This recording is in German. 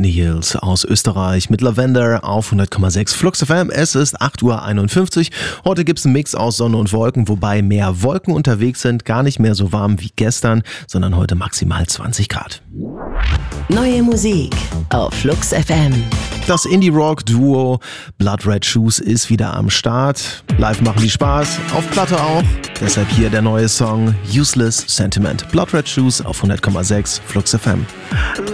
Nils aus Österreich mit Lavender auf 100,6 Flux FM. Es ist 8:51 Uhr. Heute gibt's einen Mix aus Sonne und Wolken, wobei mehr Wolken unterwegs sind. Gar nicht mehr so warm wie gestern, sondern heute maximal 20 Grad. Neue Musik auf Flux FM. Das Indie-Rock-Duo Blood Red Shoes ist wieder am Start. Live machen die Spaß, auf Platte auch. Deshalb hier der neue Song Useless Sentiment. Blood Red Shoes auf 100,6 Flux FM.